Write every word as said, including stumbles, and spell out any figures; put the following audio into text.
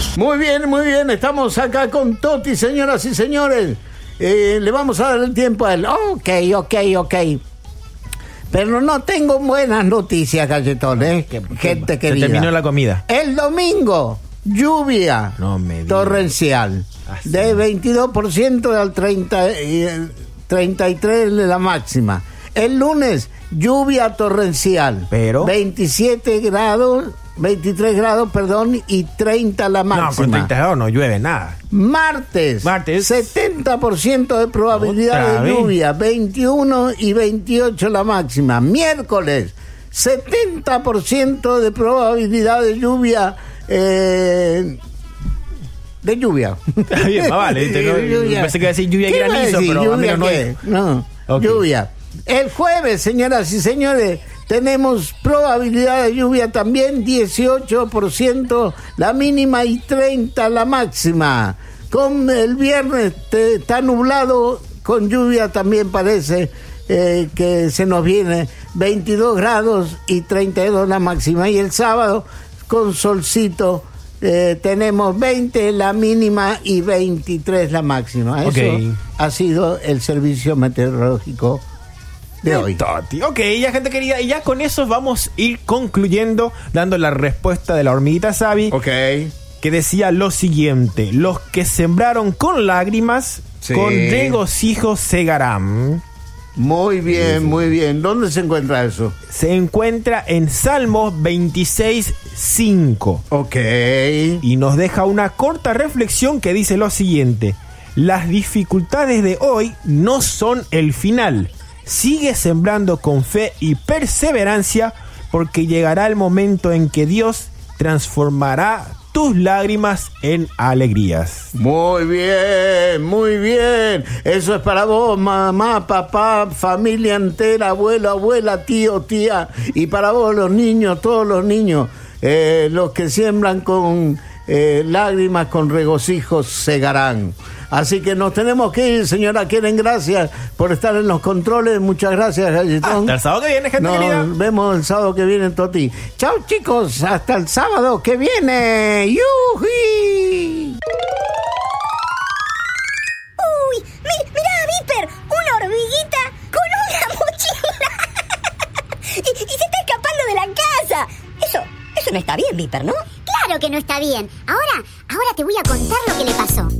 Muy bien, muy bien. Estamos acá con Toti, señoras y señores. Eh, le vamos a dar el tiempo a él. Ok, ok, ok. Pero no tengo buenas noticias, Galletón, ¿eh? Gente querida. Se terminó la comida. El domingo, lluvia no me torrencial. Así. De veintidós por ciento al treinta, eh, treinta y tres por ciento de la máxima. El lunes, lluvia torrencial. Pero. veintisiete grados. veintitrés grados, perdón, y treinta la máxima. No, con treinta grados no llueve nada. Martes, Martes. setenta por ciento de probabilidad Otra de vez. lluvia, veintiuno y veintiocho la máxima. Miércoles, setenta por ciento de probabilidad de lluvia, eh, de lluvia. Está bien, más vale. ¿Viste? No, Lluvia. pensé que iba a decir lluvia y ¿Qué iba a granizo, decir? pero a ¿Lluvia menos no qué? es. No, Ok. lluvia. El jueves, señoras y señores, tenemos probabilidad de lluvia también, dieciocho por ciento la mínima y treinta la máxima. Con el viernes te, está nublado, con lluvia también parece eh, que se nos viene, veintidós grados y treinta y dos la máxima. Y el sábado, con solcito, eh, tenemos veinte la mínima y veintitrés la máxima. Eso Ok. ha sido el servicio meteorológico de hoy. Toti. Ok, ya gente querida, y ya con eso vamos a ir concluyendo, dando la respuesta de la hormiguita Sabi, Ok. que decía lo siguiente: los que sembraron con lágrimas, Sí. con regocijo segarán. Muy bien, muy bien. ¿Dónde se encuentra eso? Se encuentra en Salmos veintiséis cinco. Ok. Y nos deja una corta reflexión que dice lo siguiente: las dificultades de hoy no son el final. Sigue sembrando con fe y perseverancia, porque llegará el momento en que Dios transformará tus lágrimas en alegrías. Muy bien, muy bien. Eso es para vos, mamá, papá, familia entera, abuelo, abuela, tío, tía. Y para vos, los niños, todos los niños, eh, los que siembran con eh, lágrimas, con regocijos, segarán. Así que nos tenemos que ir, señora Keren. Gracias por estar en los controles. Muchas gracias, Galletón. Hasta el sábado que viene, gente Nos querida. vemos el sábado que viene, Toti. Chao, chicos. Hasta el sábado que viene. ¡Yuji! Uy, mi- mirá, Viper, una hormiguita con una mochila. y, y se está escapando de la casa. Eso, eso no está bien, Viper, ¿no? Claro que no está bien. Ahora, ahora te voy a contar lo que le pasó.